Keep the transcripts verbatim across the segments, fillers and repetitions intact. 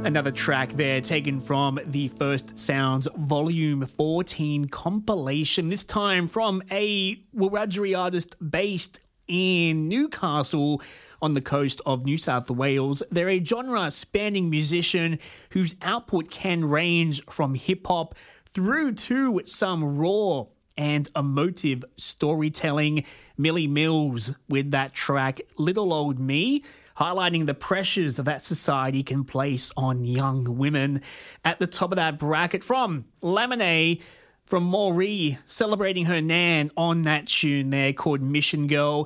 Another track there taken from the First Sounds Volume fourteen compilation, this time from a Wiradjuri artist based in Newcastle on the coast of New South Wales. They're a genre-spanning musician whose output can range from hip-hop through to some raw and emotive storytelling. Millie Mills with that track Little Old Me, highlighting the pressures that society can place on young women. At the top of that bracket from Lemonade, from Maury, celebrating her nan on that tune there called Mission Girl.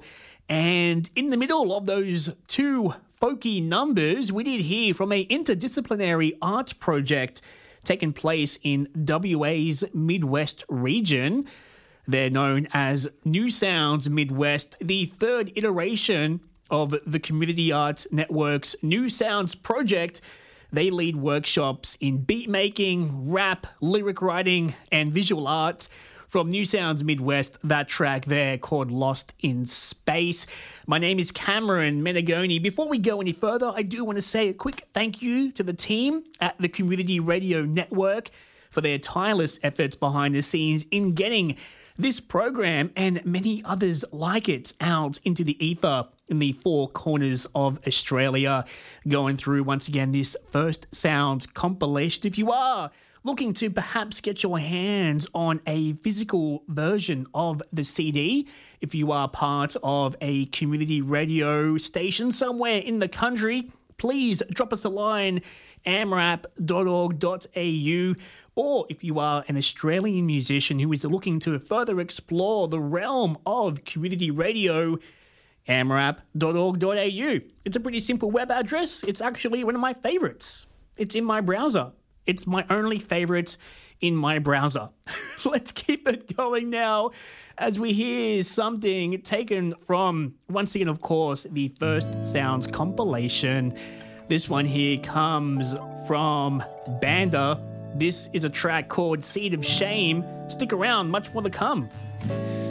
And in the middle of those two folky numbers, we did hear from a interdisciplinary art project taking place in W A's Midwest region. They're known as New Sounds Midwest, the third iteration of the Community Arts Network's New Sounds project. They lead workshops in beat making, rap, lyric writing, and visual arts. From New Sounds Midwest, that track there called Lost in Space. My name is Cameron Menegoni. Before we go any further, I do want to say a quick thank you to the team at the Community Radio Network for their tireless efforts behind the scenes in getting this program and many others like it out into the ether in the four corners of Australia. Going through, once again, this First Sounds compilation. If you are looking to perhaps get your hands on a physical version of the C D, if you are part of a community radio station somewhere in the country, please drop us a line, amrap dot org dot a u. Or if you are an Australian musician who is looking to further explore the realm of community radio, amrap dot org dot a u. It's a pretty simple web address. It's actually one of my favorites. It's in my browser. It's my only favorite in my browser. Let's keep it going now as we hear something taken from, once again, of course, the First Sounds compilation. This one here comes from Banda. This is a track called Seed of Shame. Stick around, much more to come.